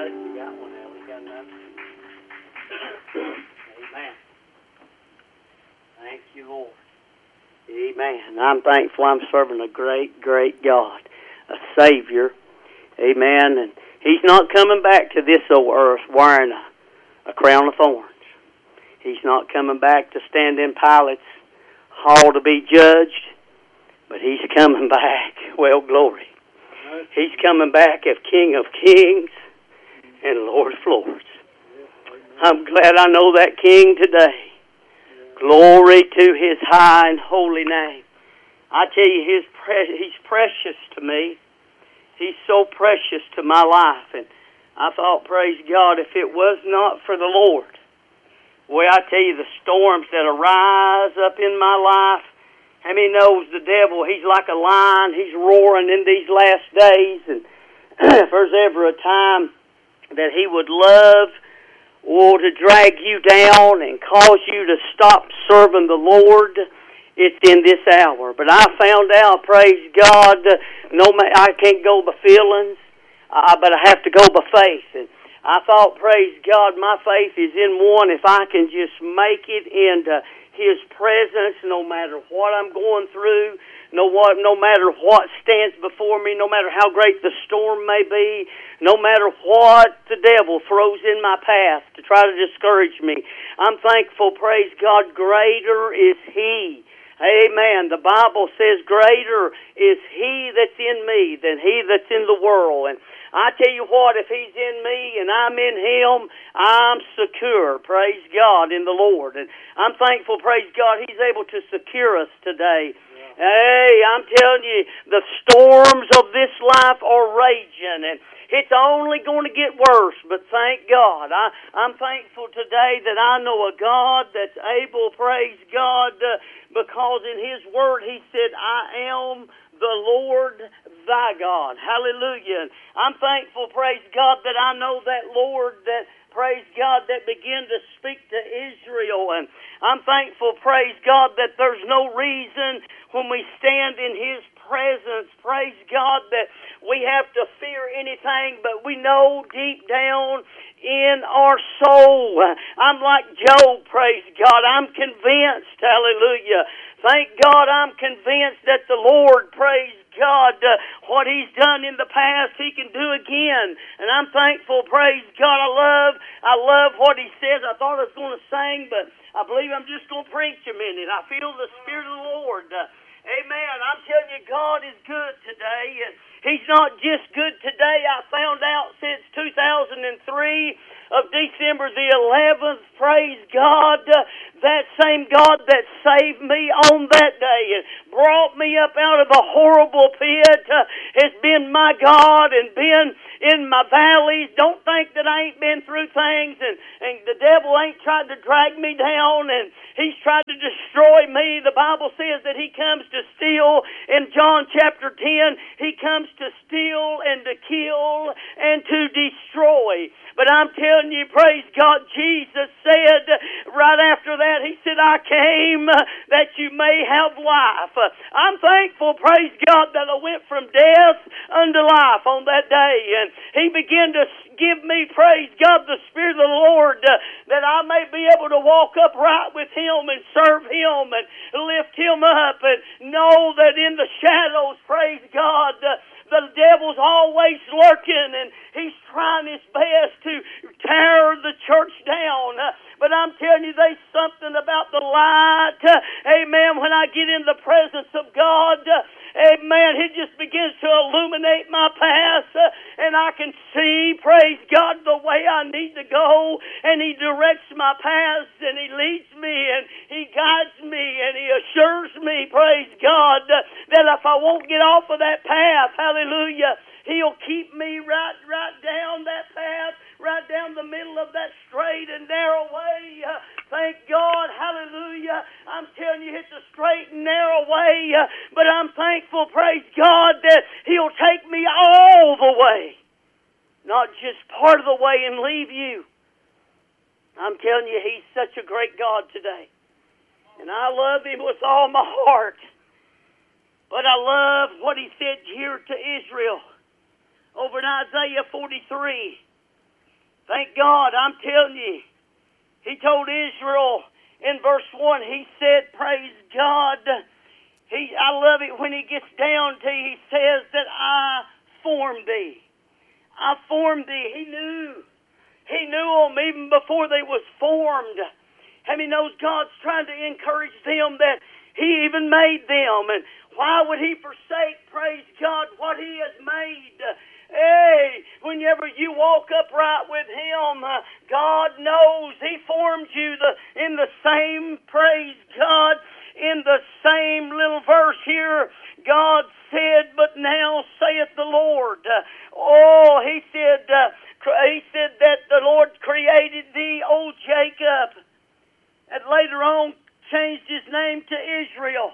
got it? You got one, Ellie? You got another? Amen. Thank you, Lord. Amen. I'm thankful I'm serving a great, great God, a Savior. Amen. And He's not coming back to this old earth wearing a crown of thorns. He's not coming back to stand in Pilate's hall to be judged, but He's coming back. Well, glory. He's coming back as King of Kings and Lord of Lords. I'm glad I know that King today. Glory to His high and holy name. I tell you, He's precious to me. He's so precious to my life. And I thought, praise God, if it was not for the Lord, well, I tell you, the storms that arise up in my life, how many knows the devil, he's like a lion, he's roaring in these last days. And if there's ever a time that he would love to drag you down and cause you to stop serving the Lord, it's in this hour. But I found out, praise God, I can't go by feelings, but I have to go by faith. And I thought, praise God, my faith is in one. If I can just make it into His presence, no matter what I'm going through, no matter what stands before me, no matter how great the storm may be, no matter what the devil throws in my path to try to discourage me, I'm thankful, praise God, greater is He. Amen. The Bible says greater is He that's in me than he that's in the world. And I tell you what, if He's in me and I'm in Him, I'm secure, praise God, in the Lord. And I'm thankful, praise God, He's able to secure us today. Hey, I'm telling you, the storms of this life are raging, and it's only going to get worse, but thank God. I'm thankful today that I know a God that's able, praise God, because in His Word He said, I am the Lord thy God. Hallelujah. And I'm thankful, praise God, that I know that Lord that, praise God, that began to speak to Israel. And I'm thankful, praise God, that there's no reason when we stand in His presence, praise God, that we have to fear anything, but we know deep down in our soul, I'm like Job, praise God, I'm convinced, hallelujah. Thank God I'm convinced that the Lord, praise God, what He's done in the past, He can do again. And I'm thankful, praise God. I love what He says. I thought I was going to sing, but I believe I'm just going to preach a minute. I feel the Spirit of the Lord. Amen. I'm telling you, God is good today. And He's not just good today. I found out since 2003 of December the 11th, praise God, that same God that saved me on that day and brought me up out of a horrible pit has been my God and been in my valleys. Don't think that I ain't been through things and the devil ain't tried to drag me down and he's tried to destroy me. The Bible says that he comes to steal. In John chapter 10, he comes to steal and to kill and to destroy. But I'm telling you, praise God, Jesus said right after that, He said, I came that you may have life. I'm thankful, praise God, that I went from death unto life on that day. And He began to give me, praise God, the Spirit of the Lord, that I may be able to walk upright with Him and serve Him and lift Him up and know that in the shadows, praise God, the devil's always lurking and he's trying his best to tear the church down. But I'm telling you, there's something about the light. Amen. When I get in the presence of God, amen, He just begins to illuminate my path and I can see, praise God, the way I need to go. And He directs my paths and He leads me and He guides me and He assures me, praise God, that if I won't get off of that path, hallelujah, He'll keep me right down that path, right down the middle of that straight and narrow way. Thank God, hallelujah. I'm telling you, it's a straight and narrow way, but I'm thankful, praise God, that He'll take me all the way, not just part of the way and leave you. I'm telling you, He's such a great God today, and I love Him with all my heart. But I love what He said here to Israel over in Isaiah 43. Thank God, I'm telling you. He told Israel in verse 1, he said, praise God. I love it when he gets down to, he says that I formed thee. I formed thee. He knew them even before they was formed. How many knows God's trying to encourage them that he even made them? And why would he forsake, praise God, what he has made? Hey, whenever you walk upright with him, God knows he formed you in the same, praise God, in the same little verse here. God said, but now saith the Lord. He said that the Lord created thee, O Jacob, and later on changed his name to Israel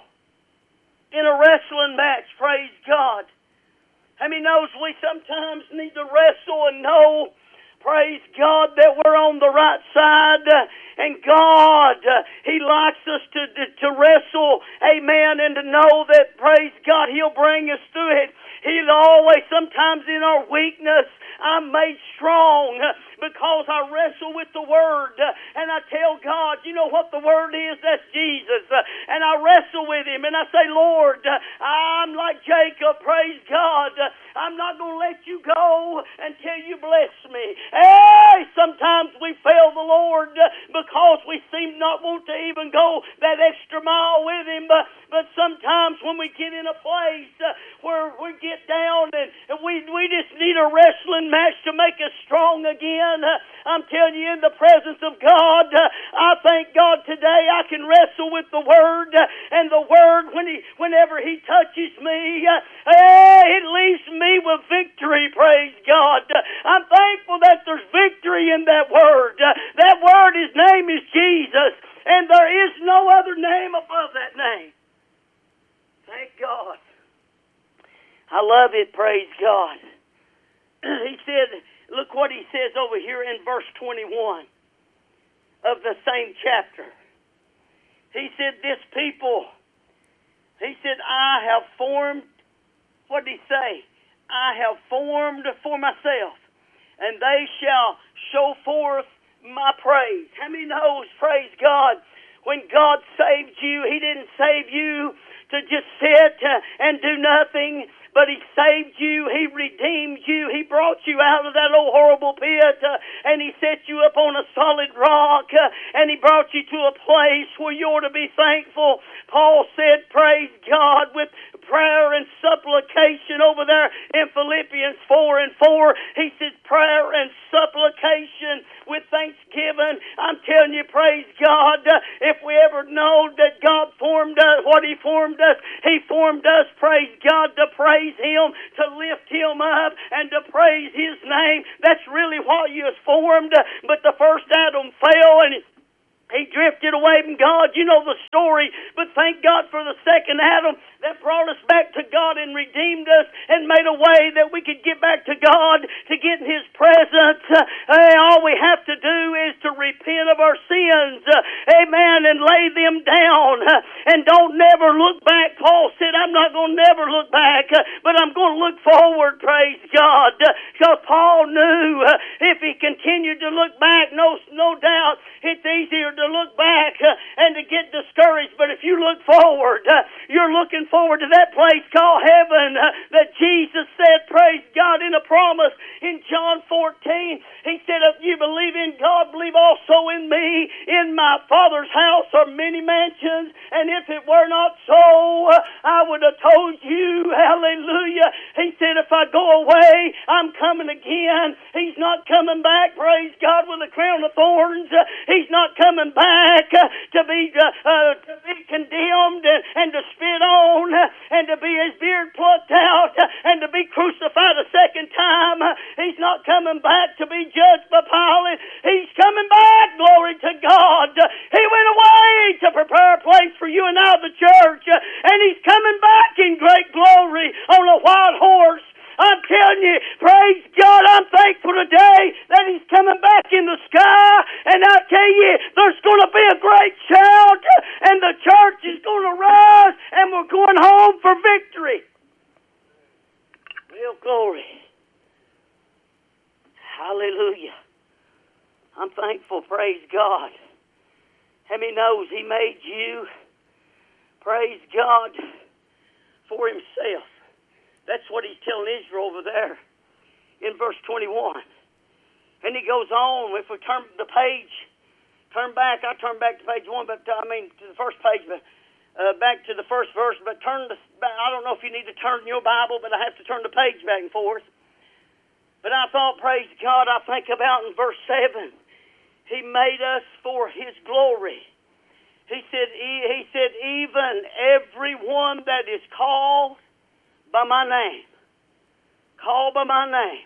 in a wrestling match, praise God. How many knows we sometimes need to wrestle and know, praise God, that we're on the right side, and God, he likes us to wrestle, amen, and to know that, praise God, he'll bring us through it. He'll always, sometimes in our weakness, I'm made strong because I wrestle with the Word. And I tell God, you know what the Word is? That's Jesus. And I wrestle with Him and I say, Lord, I'm like Jacob, praise God. I'm not going to let you go until you bless me. Hey, sometimes we fail the Lord because we seem not want to even go that extra mile with Him. But sometimes when we get in a place where we get down and we just need a wrestling match to make us strong again, I'm telling you, in the presence of God, I thank God today I can wrestle with the Word, and the Word, whenever He touches me, it leaves me with victory, praise God. I'm thankful that there's victory in that Word. That Word, His name is Jesus, and there is no other name above that name. Thank God. I love it, praise God. He said, look what he says over here in verse 21 of the same chapter. He said, this people, he said, I have formed, what did he say? I have formed for myself, and they shall show forth my praise. How many knows, praise God, when God saved you, He didn't save you to just sit and do nothing, but He saved you, He redeemed you, He brought you out of that old horrible pit, and He set you up on a solid rock, and He brought you to a place where you ought to be thankful. Paul said, praise God, with prayer and supplication over there in Philippians 4:4. He says prayer and supplication with thanksgiving. I'm telling you, praise God, if we ever know that God formed us, what He formed us, He formed us, praise God, to praise Him, to lift Him up, and to praise His name. That's really what you was formed. But the first Adam fell, and he drifted away from God. You know the story. But thank God for the second Adam that brought us back to God and redeemed us and made a way that we could get back to God, to get in His presence. All we have to do is to repent of our sins, amen, and lay them down. And don't never look back. Paul said, I'm not going to never look back, but I'm going to look forward, praise God. Because Paul knew if he continued to look back, no doubt, it's easier to look back and to get discouraged. But if you look forward, you're looking forward to that place called heaven that Jesus said, praise God, in a promise in John 14. He said, if you believe in God, believe also in me. In my Father's house are many mansions, and if it were not so, I would have told you. Hallelujah. He said, if I go away, I'm coming again. He's not coming back, praise God, with a crown of thorns. He's not coming back to be condemned and to spit on and to be his beard plucked out and to be crucified a second time. He's not coming back to be judged by Pilate. He's coming back, glory to God. He went away to prepare a place for you and I, the church, and He's coming back in great glory on a white horse. I'm telling you, praise God, I'm thankful today that He's coming back in the sky. And I tell you, there's going to be a great shout, and the church is going to rise, and we're going home for victory. Real glory. Hallelujah. I'm thankful, praise God. How many knows He made you, praise God, for Himself? That's what He's telling Israel over there in verse 21. And He goes on, if we turn the page, turn back, I turn back to page 1, but to the first page, but back to the first verse, but I don't know if you need to turn your Bible, but I have to turn the page back and forth. But I thought, praise God, I think about in verse 7, He made us for His glory. He said, even everyone that is called by my name. Called by my name.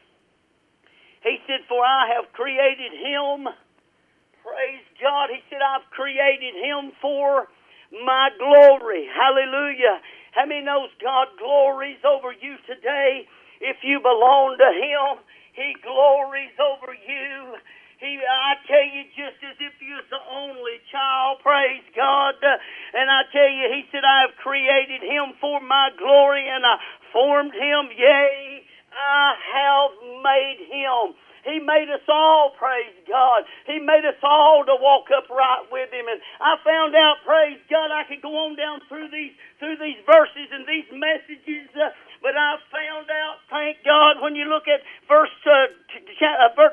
He said, for I have created him. Praise God. He said, I've created him for my glory. Hallelujah. How many knows God glories over you today? If you belong to Him, He glories over you. I tell you, just as if you're the only child, praise God. And I tell you, He said, I have created him for my glory, and I formed him. Yea, I have made him. He made us all, praise God. He made us all to walk upright with Him. And I found out, praise God, I could go on down through these verses and these messages, but I found out, thank God, when you look at verse 2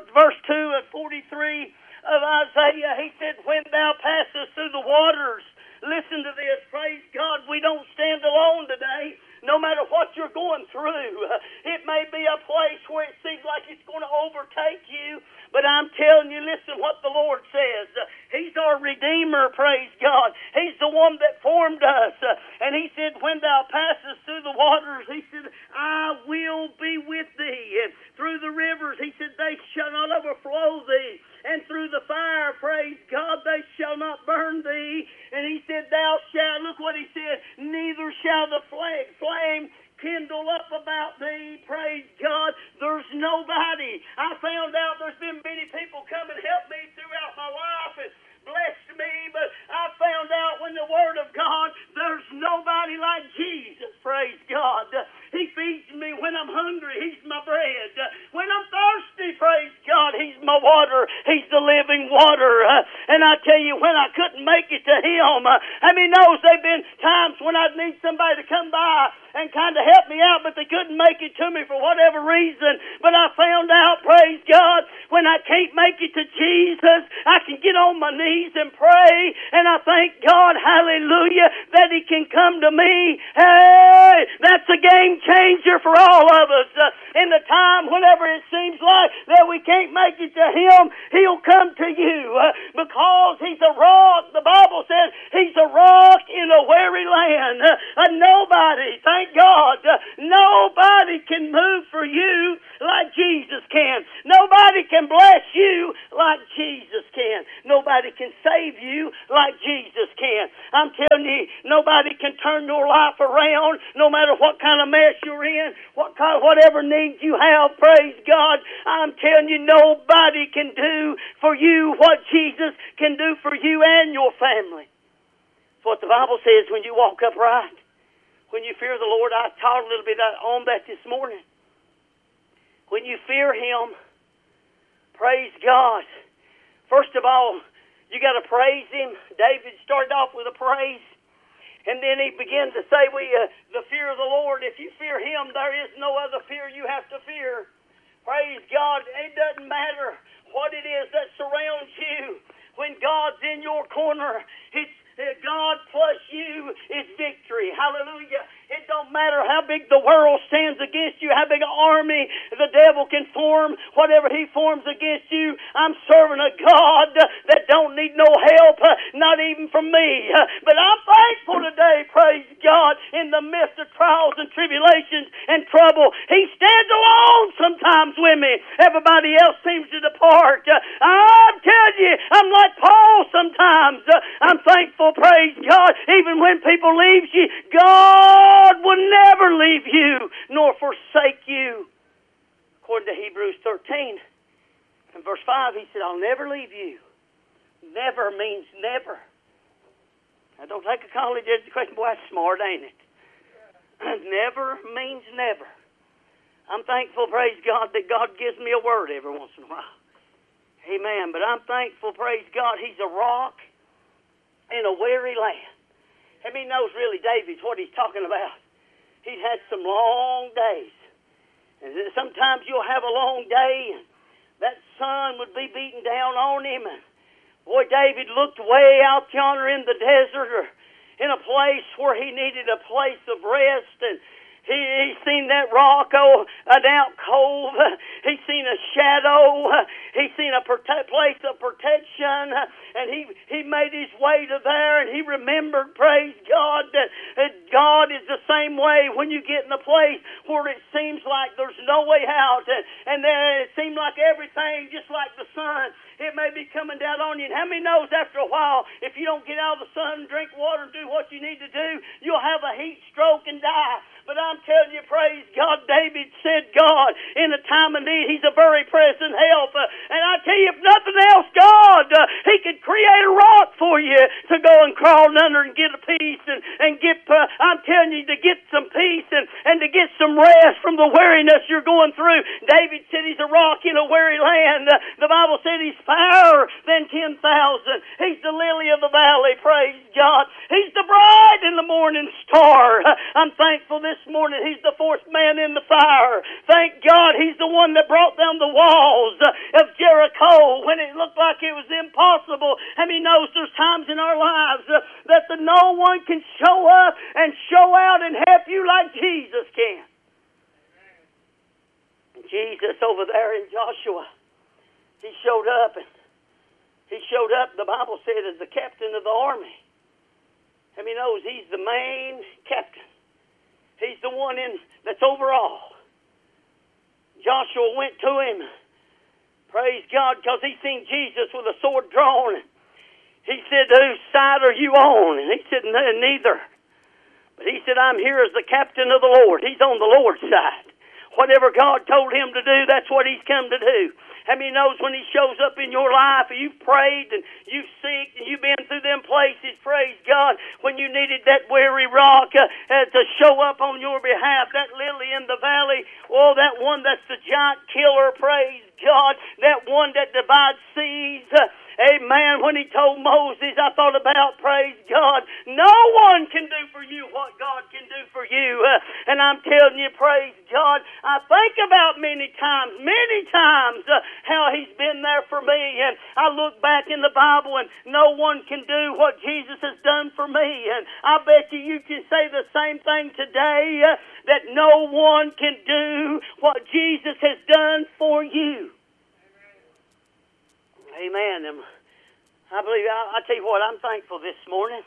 of 43 of Isaiah, He said, when thou passest through the waters, listen to this, praise God, we don't stand alone today. No matter what you're going through, it may be a place where it seems like it's going to overtake you, but I'm telling you, listen what the Lord says. He's our Redeemer, praise God. He's the one that formed us. And He said, when thou passest through the waters, He said, I will be with thee. And through the rivers, He said, they shall not overflow thee. And through the fire, praise God, they shall not burn thee. And He said, thou shalt, look what He said, neither shall the flame kindle up about thee, praise God. There's nobody. I found out there's been many people come and help me throughout my life and blessed me, but I found out when the Word of God, there's nobody like Jesus, praise God. He feeds me when I'm hungry. He's my bread. When I'm thirsty, praise God, He's my water. He's the living water. And I tell you, when I couldn't make it to Him, how many knows there've been times when I'd need somebody to come by and kind of help me out, but they couldn't make it to me for whatever reason. But I found out, praise God, when I can't make it to Jesus, I can get on my knees and pray, and I thank God, hallelujah, that He can come to me. Hey, that's a game changer for all of us. In the time whenever it seems like that we can't make it to Him, He'll come to you because He's a rock. The Bible says He's a rock in a weary land. Nobody, thank God, nobody can move for you like Jesus can. Nobody can bless you like Jesus can. Nobody can save you like Jesus can. I'm telling you, nobody can turn your life around, no matter what kind of mess you're in, whatever needs you have, praise God. I'm telling you, nobody can do for you what Jesus can do for you and your family. That's what the Bible says when you walk upright. When you fear the Lord, I taught a little bit on that this morning. When you fear Him, praise God. First of all, you got to praise Him. David started off with a praise, and then he began to say, the fear of the Lord, if you fear Him, there is no other fear you have to fear. Praise God. It doesn't matter what it is that surrounds you. When God's in your corner, it's God plus you is victory. Hallelujah. It don't matter how big the world stands against you, how big an army the devil can form, whatever he forms against you. I'm serving a God that don't need no help, not even from me. But I'm thankful today, praise God, in the midst of trials and tribulations and trouble. He stands alone sometimes with me. Everybody else seems to depart. I'm telling you, I'm like Paul sometimes. I'm thankful, praise God, even when people leave you, God will never leave you nor forsake you. According to Hebrews 13 and verse 5, He said, I'll never leave you. Never means never. Now, don't take a college education. Boy, that's smart, ain't it? Never means never. I'm thankful, praise God, that God gives me a word every once in a while. Amen. But I'm thankful, praise God, He's a rock in a weary land. How many knows really David's what he's talking about? He's had some long days. And sometimes you'll have a long day, and that sun would be beating down on him. And boy, David looked way out yonder in the desert, or in a place where he needed a place of rest, and he seen that rock, an alcove. He seen a shadow. He seen a place of protection, and he made his way to there, and he remembered, praise God, that God is the same way when you get in a place where it seems like there's no way out, and then it seems like everything, just like the sun, it may be coming down on you. And how many knows after a while, if you don't get out of the sun, drink water, and do what you need to do, you'll have a heat stroke and die. But I'm telling you, praise God, David said, God, in a time of need, He's a very present help. And I tell you, if nothing else, God, He could create a rock for you to go and crawl under and get a peace and get, I'm telling you, to get some peace and to get some rest from the weariness you're going through. David said He's a rock in a weary land. The Bible said He's fairer than 10,000. He's the lily of the valley, praise God. He's the bright in the morning star. I'm thankful this morning He's the fourth man in the fire. Thank God He's the one that brought down the walls of Jericho when it looked like it was impossible. And He knows there's times in our lives that no one can show up and show out and help you like Jesus can. And Jesus over there in Joshua, He showed up, the Bible said, as the captain of the army. And He knows He's the main captain. He's the one that's over all. Joshua went to him, praise God, because he seen Jesus with a sword drawn. He said, whose side are you on? And he said, neither. But he said, I'm here as the captain of the Lord. He's on the Lord's side. Whatever God told him to do, that's what he's come to do. How many knows when He shows up in your life, you've prayed and you've seeked and you've been through them places, praise God, when you needed that weary rock to show up on your behalf, that lily in the valley, that one that's the giant killer, praise God, that one that divides seas. Amen. When He told Moses, I thought about, praise God, no one can do for you what God can do for you. And I'm telling you, praise God, I think about many times, how He's been there for me. And I look back in the Bible and no one can do what Jesus has done for me. And I bet you can say the same thing today, that no one can do what Jesus has done for you. Amen. And I believe, I tell you what, I'm thankful this morning.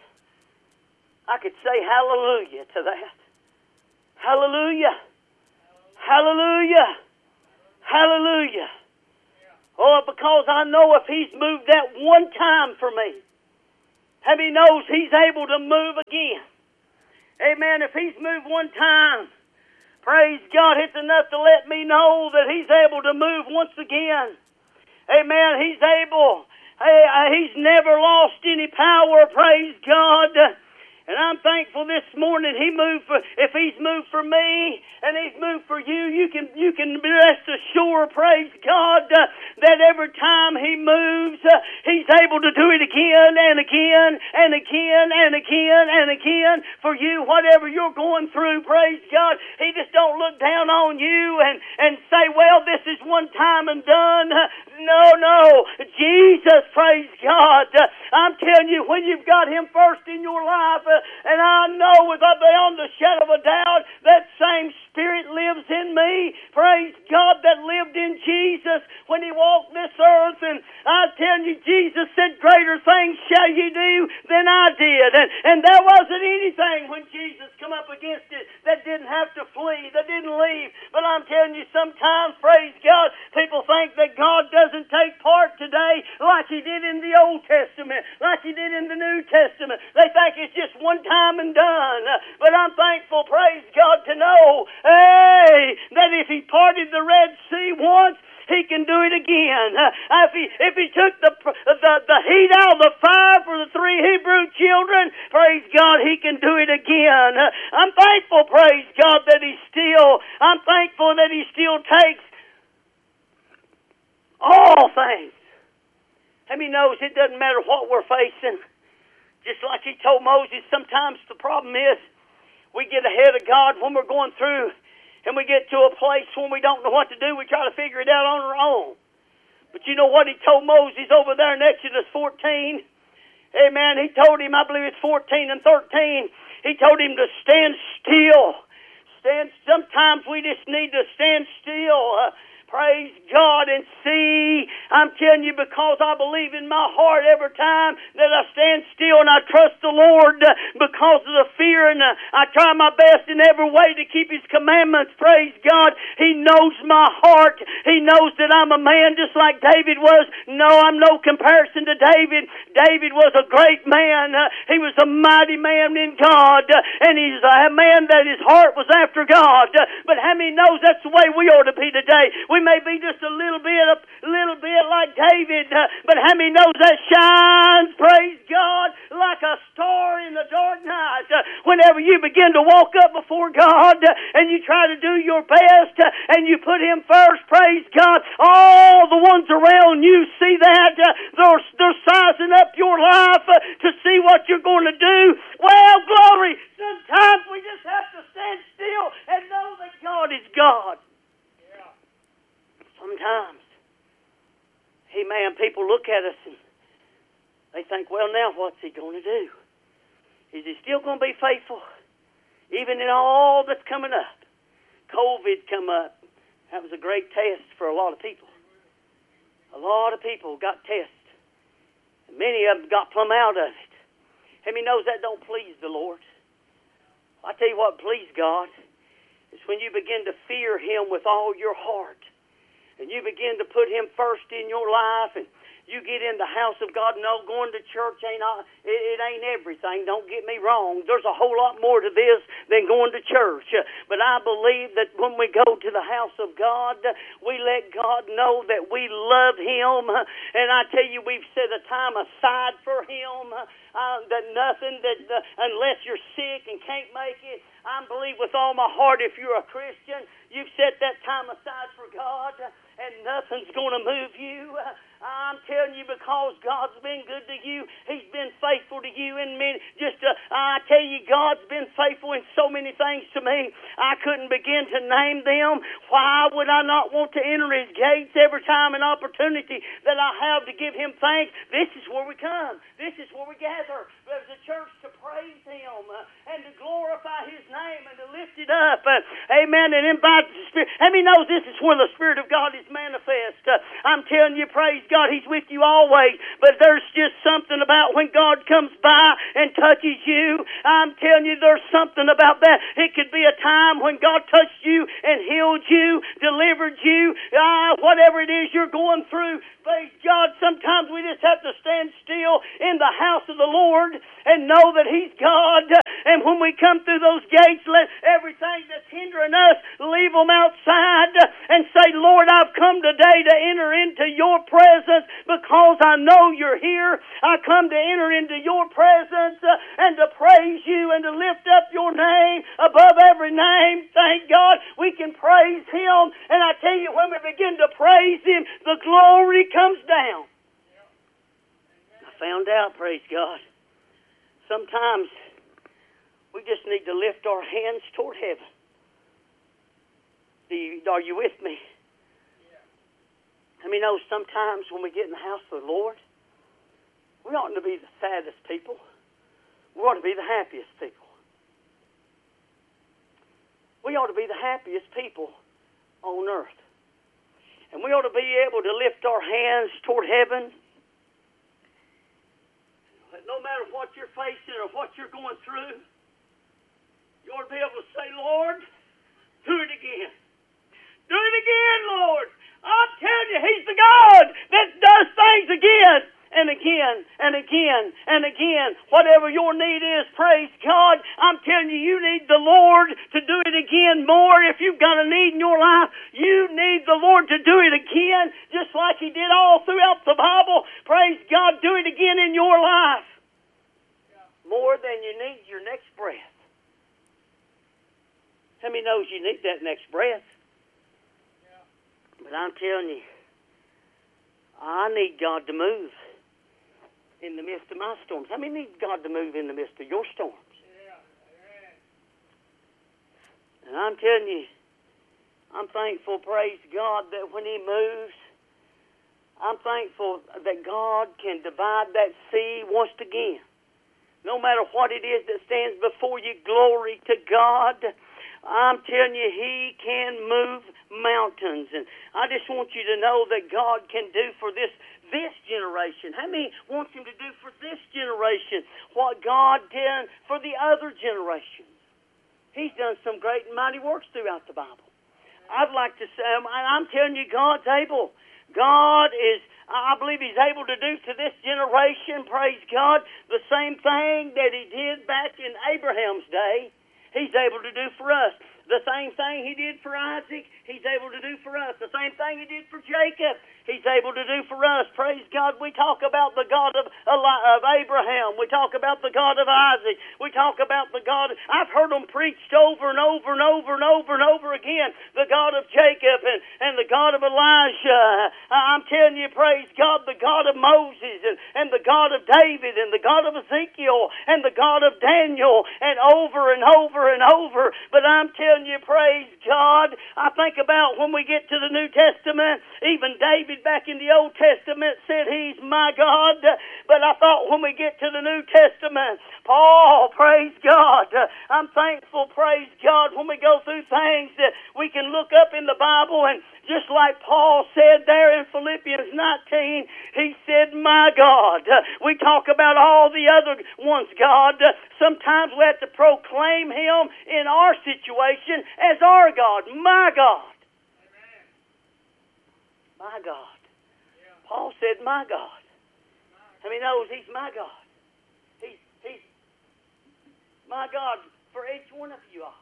I could say hallelujah to that. Hallelujah. Hallelujah. Hallelujah. Because I know if He's moved that one time for me, how many knows He's able to move again? Amen. If He's moved one time, praise God, it's enough to let me know that He's able to move once again. Amen. He's able. He's never lost any power, praise God. And I'm thankful this morning if He's moved for me and He's moved for you, you can rest assured, praise God, that every time He moves, He's able to do it again and again and again and again and again for you, whatever you're going through, praise God. He just don't look down on you and say, well, this is one time and done. No. Jesus, praise God. I'm telling you, when you've got Him first in your life, and I know without beyond the shadow of a doubt, that same Spirit lives in me, praise God, that lived in Jesus when He walked this earth. And I tell you, Jesus said, greater things shall you do than I did. And there wasn't anything when Jesus come up against it that didn't have to flee, that didn't leave. But I'm telling you, sometimes, praise God, people think that God doesn't take part today like He did in the Old Testament, like He did in the New Testament. They think it's just one time and done. But I'm thankful, praise God, to know, that if He parted the Red Sea once, He can do it again. If he took the heat out of the fire for the 3 Hebrew children, praise God, He can do it again. I'm thankful, praise God, that I'm thankful that He still takes all things How many knows it doesn't matter what we're facing? Just like he told Moses, sometimes the problem is we get ahead of God when we're going through, and we get to a place when we don't know what to do. We try to figure it out on our own. But you know what he told Moses over there in Exodus 14? Amen. He told him, I believe it's 14 and 13, he told him to stand still. Sometimes we just need to stand still. Praise God and see. I'm telling you, because I believe in my heart every time that I stand still and I trust the Lord because of the fear, and I try my best in every way to keep His commandments. Praise God. He knows my heart. He knows that I'm a man just like David was. No, I'm no comparison to David. David was a great man. He was a mighty man in God, and he's a man that his heart was after God. But how many knows that's the way we ought to be today? We may be just a little bit like David, but how many knows that shines, praise God, like a star in the dark night? Whenever you begin to walk up before God and you try to do your best and you put Him first, praise God, all the ones around you see that. They're sizing up your life to see what you're going to do. Well, glory, sometimes we just have to stand still and know that God is God. Sometimes, amen, people look at us and they think, well, now what's he going to do? Is he still going to be faithful? Even in all that's coming up. COVID come up. That was a great test for a lot of people. A lot of people got tested. Many of them got plumb out of it. How many knows that don't please the Lord? I tell you what please God is when you begin to fear Him with all your heart. And you begin to put Him first in your life, and you get in the house of God. No, going to church it ain't everything. Don't get me wrong. There's a whole lot more to this than going to church. But I believe that when we go to the house of God, we let God know that we love Him. And I tell you, we've set a time aside for Him. That nothing, unless you're sick and can't make it, I believe with all my heart, if you're a Christian, you've set that time aside for God, and nothing's going to move you. I'm telling you, because God's been good to you, He's been faithful to you, and I tell you, God's been faithful in so many things to me. I couldn't begin to name them. Why would I not want to enter His gates every time an opportunity that I have to give Him thanks? This is where we come. This is where we gather as a church to praise Him and to glorify His name and to lift it up. Amen. And invite the Spirit. How many knows this is where the Spirit of God is manifest? I'm telling you, praise God, He's with you always. But there's just something about when God comes by and touches you. I'm telling you, there's something about that. It could be a time when God touched you and healed you, delivered you, whatever it is you're going through. Praise God, sometimes we just have to stand still in the house of the Lord and know that He's God. And when we come through those gates, let everything that's hindering us, leave them outside and say, Lord, I've come today to enter into your presence because I know you're here. I come to enter into your presence and to praise you and to lift up your name above every name. Thank God we can praise Him. And I tell you, when we begin to praise Him, the glory comes down. I found out, praise God, sometimes we just need to lift our hands toward heaven. Are you with me? I mean, sometimes when we get in the house of the Lord, we oughtn't to be the saddest people. We ought to be the happiest people. We ought to be the happiest people on earth. And we ought to be able to lift our hands toward heaven. No matter what you're facing or what you're going through, you ought to be able to say, Lord, do it again. Do it again, Lord. I'm telling you, He's the God that does things again and again and again and again. Whatever your need is, praise God. I'm telling you, you need the Lord to do it again more. If you've got a need in your life, you need the Lord to do it again, just like He did all throughout the Bible. Praise God, do it again in your life. More than you need your next breath. How many knows you need that next breath? But I'm telling you, I need God to move. in the midst of my storms? How many need God to move in the midst of your storms? And I'm telling you, I'm thankful, praise God, that when He moves, I'm thankful that God can divide that sea once again. No matter what it is that stands before you, glory to God. I'm telling you, He can move mountains. And I just want you to know that God can do for this generation. How many wants Him to do for this generation what God did for the other generations? He's done some great and mighty works throughout the Bible. I'd like to say, I'm telling you, God's able. God is, I believe He's able to do to this generation, praise God, the same thing that He did back in Abraham's day. He's able to do for us. The same thing He did for Isaac, He's able to do for us. The same thing He did for Jacob, He's able to do for us. Praise God. We talk about the God of Abraham. We talk about the God of Isaac. We talk about the God. I've heard them preached over and over and over and over and over again. The God of Jacob and the God of Elijah. I'm telling you, praise God, the God of Moses and the God of David and the God of Ezekiel and the God of Daniel, and over and over and over. But I'm telling you, praise God, I think about when we get to the New Testament, even David back in the Old Testament said He's my God. But I thought when we get to the New Testament, Paul, praise God, I'm thankful, praise God, when we go through things that we can look up in the Bible, and just like Paul said there in Philippians 19, he said, my God. We talk about all the other ones, God. Sometimes we have to proclaim Him in our situation as our God, my God. Amen. My God. Yeah. Paul said, my God. How many knows He's my God? He's my God for each one of you all.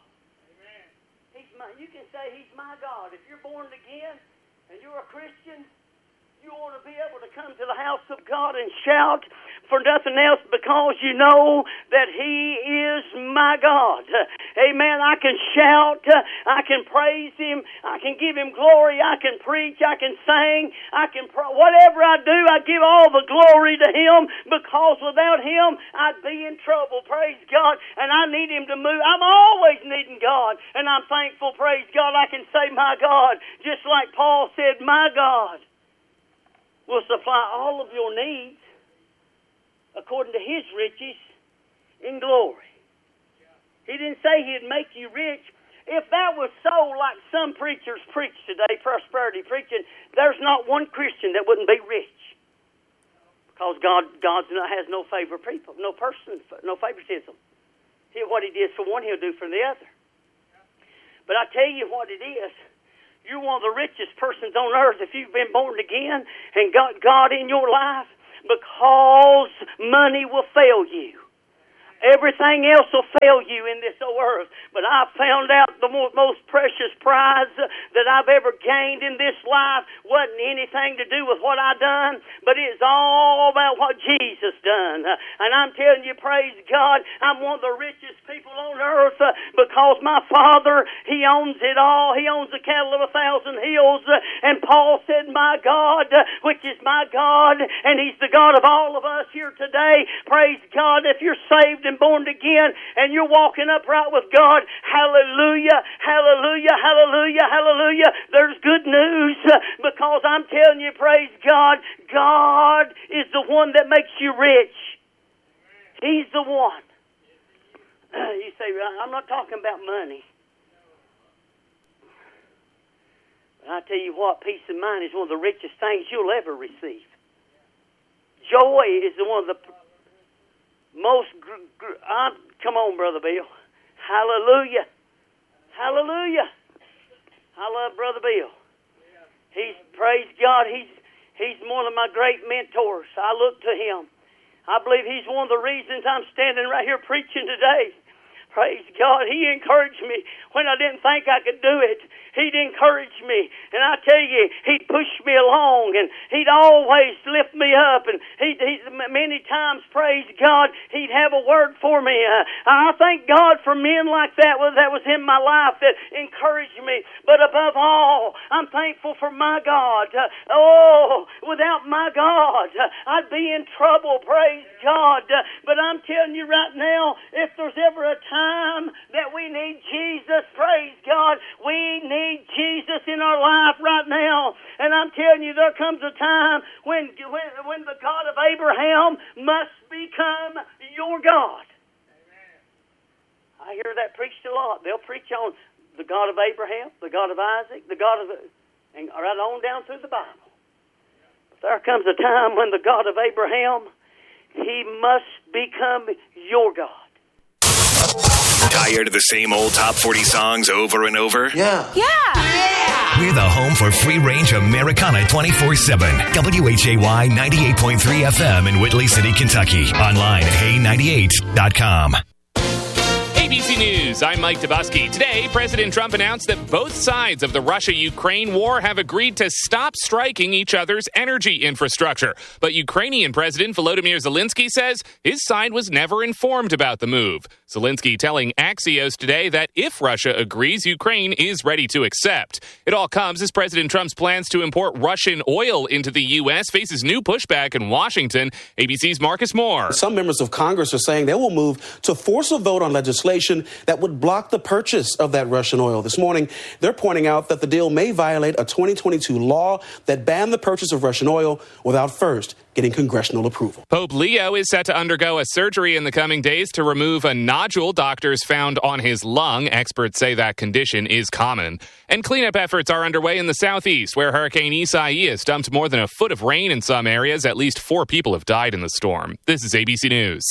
You can say He's my God. If you're born again and you're a Christian, you ought to be able to come to the house of God and shout for nothing else, because you know that He is my God. Amen. I can shout. I can praise Him. I can give Him glory. I can preach. I can sing. Whatever I do, I give all the glory to Him, because without Him, I'd be in trouble. Praise God. And I need Him to move. I'm always needing God. And I'm thankful, praise God, I can say my God. Just like Paul said, my God will supply all of your needs according to His riches in glory. He didn't say He'd make you rich. If that was so, like some preachers preach today, prosperity preaching, there's not one Christian that wouldn't be rich. Because God has no favor people, no person, no favoritism. What He did for one, He'll do for the other. But I tell you what it is. You're one of the richest persons on earth if you've been born again and got God in your life, because money will fail you. Everything else will fail you in this old earth. But I found out the most precious prize that I've ever gained in this life wasn't anything to do with what I done, but it's all about what Jesus done. And I'm telling you, praise God, I'm one of the richest people on earth, because my Father, He owns it all. He owns the cattle of 1,000 hills. And Paul said, my God, which is my God, and He's the God of all of us here today. Praise God, if you're saved and born again and you're walking upright with God, hallelujah, hallelujah, hallelujah, hallelujah. There's good news, because I'm telling you, praise God, God is the one that makes you rich. He's the one. You say, I'm not talking about money. But I tell you what, peace of mind is one of the richest things you'll ever receive. Joy is one of the most, come on, Brother Bill. Hallelujah. Hallelujah. I love Brother Bill. Praise God, he's one of my great mentors. I look to him. I believe he's one of the reasons I'm standing right here preaching today. Praise God. He encouraged me when I didn't think I could do it. He'd encourage me, and I tell you, he'd push me along, and he'd always lift me up, and he many times, praise God, he'd have a word for me. I thank God for men like that was in my life that encouraged me. But above all, I'm thankful for my God. Without my God, I'd be in trouble. Praise God. But I'm telling you right now, if there's ever a time that we need Jesus, praise God, we need Jesus in our life right now. And I'm telling you, there comes a time when the God of Abraham must become your God. I hear that preached a lot. They'll preach on the God of Abraham, the God of Isaac, and right on down through the Bible. But there comes a time when the God of Abraham, he must become your God. Tired of the same old top 40 songs over and over? Yeah. We're the home for free-range Americana 24/7. WHAY 98.3 FM in Whitley City, Kentucky. Online at hey98.com. ABC News, I'm Mike Dubusky. Today, President Trump announced that both sides of the Russia-Ukraine war have agreed to stop striking each other's energy infrastructure. But Ukrainian President Volodymyr Zelensky says his side was never informed about the move. Zelensky telling Axios today that if Russia agrees, Ukraine is ready to accept. It all comes as President Trump's plans to import Russian oil into the U.S. faces new pushback in Washington. ABC's Marcus Moore. Some members of Congress are saying they will move to force a vote on legislation that would block the purchase of that Russian oil. This morning, they're pointing out that the deal may violate a 2022 law that banned the purchase of Russian oil without first getting congressional approval. Pope Leo is set to undergo a surgery in the coming days to remove a nodule doctors found on his lung. Experts say that condition is common. And cleanup efforts are underway in the southeast, where Hurricane Isaias dumped more than a foot of rain in some areas. At least 4 people have died in the storm. This is ABC News.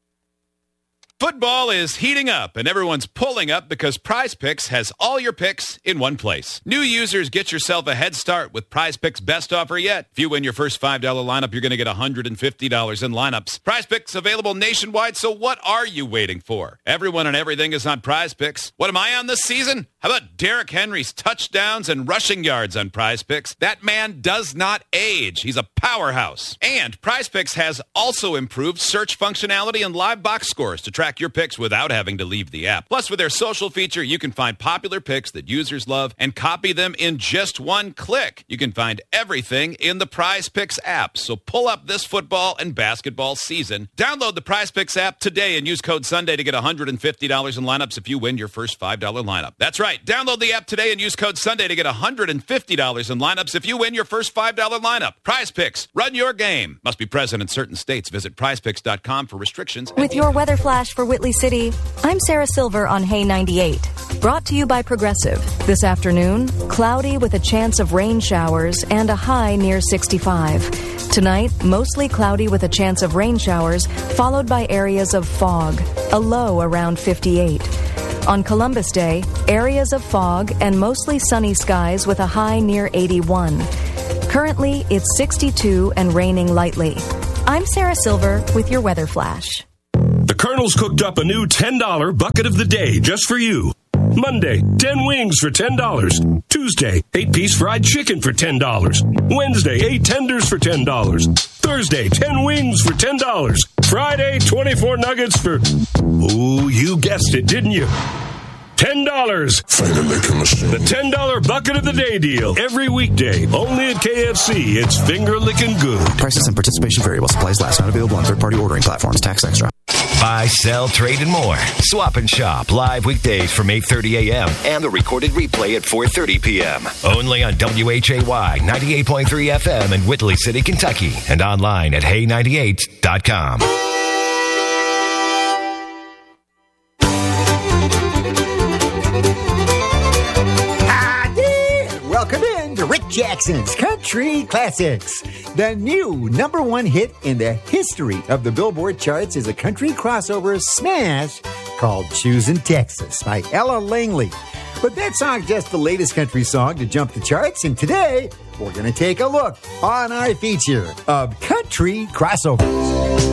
Football is heating up, and everyone's pulling up because PrizePicks has all your picks in one place. New users, get yourself a head start with PrizePicks' best offer yet. If you win your first $5 lineup, you're going to get $150 in lineups. PrizePicks available nationwide, so what are you waiting for? Everyone and everything is on PrizePicks. What am I on this season? How about Derrick Henry's touchdowns and rushing yards on PrizePicks? That man does not age. He's a powerhouse. And PrizePicks has also improved search functionality and live box scores to track your picks without having to leave the app. Plus, with their social feature, you can find popular picks that users love and copy them in just one click. You can find everything in the PrizePicks app. So pull up this football and basketball season. Download the PrizePicks app today and use code Sunday to get $150 in lineups if you win your first $5 lineup. That's right. Download the app today and use code Sunday to get $150 in lineups if you win your first $5 lineup. PrizePicks. Run your game. Must be present in certain states. Visit prizepicks.com for restrictions. With your weather flash for Whitley City, I'm Sarah Silver on Hey 98. Brought to you by Progressive. This afternoon, cloudy with a chance of rain showers and a high near 65. Tonight, mostly cloudy with a chance of rain showers, followed by areas of fog, a low around 58. On Columbus Day, areas of fog and mostly sunny skies with a high near 81. Currently, it's 62 and raining lightly. I'm Sarah Silver with your weather flash. The Colonel's cooked up a new $10 bucket of the day just for you. Monday, 10 wings for $10. Tuesday, 8-piece fried chicken for $10. Wednesday, 8 tenders for $10. Thursday, 10 wings for $10. Friday, 24 nuggets for... Ooh, you guessed it, didn't you? $10. The $10 bucket of the day deal. Every weekday, only at KFC. It's finger-licking good. Prices and participation vary while supplies last. Not available on third-party ordering platforms. Tax extra. Buy, sell, trade, and more. Swap and Shop, live weekdays from 8:30 a.m. and the recorded replay at 4:30 p.m. Only on WHAY 98.3 FM in Whitley City, Kentucky, and online at hey98.com. Welcome in to Rick Jackson's Country Classics. The new #1 hit in the history of the Billboard charts is a country crossover smash called Choosin' Texas by Ella Langley. But that song's just the latest country song to jump the charts, and today we're going to take a look on our feature of country crossovers.